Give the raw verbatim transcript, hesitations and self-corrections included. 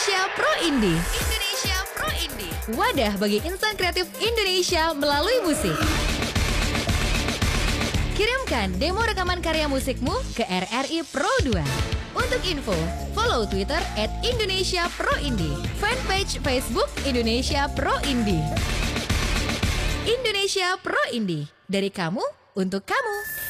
Indonesia Pro Indie. Indonesia Pro Indie. Wadah bagi insan kreatif Indonesia melalui musik. Kirimkan demo rekaman karya musikmu ke R R I Pro dua. Untuk info, follow Twitter at Indonesia Pro Indie, fanpage Facebook Indonesia Pro Indie. Indonesia Pro Indie, dari kamu untuk kamu.